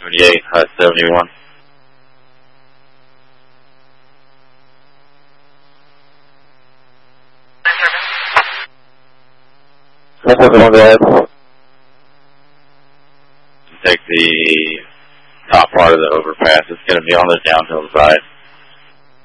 38, Hut 71. Go ahead. Take the top part of the overpass. It's going to be on the downhill side.